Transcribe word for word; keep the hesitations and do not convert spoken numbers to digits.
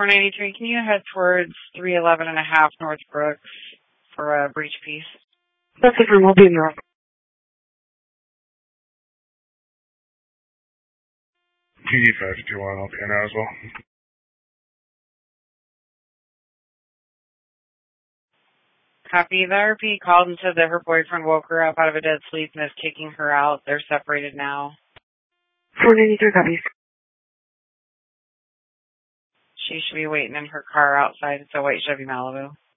four ninety-three, can you head towards three eleven and a half North Brooks for a breach piece? That's it, we'll be in there. P D five two one, I'll be in now as well. Copy. The R P called and said that her boyfriend woke her up out of a dead sleep and is kicking her out. They're separated now. four ninety-three copies. She should be waiting in her car outside. It's a white Chevy Malibu.